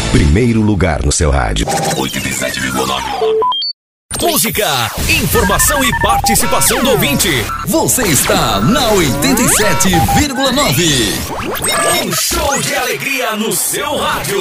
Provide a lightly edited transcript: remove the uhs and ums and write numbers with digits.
Primeiro lugar no seu rádio. 87,9. Música, informação e participação do ouvinte. Você está na 87,9. Um show de alegria no seu rádio.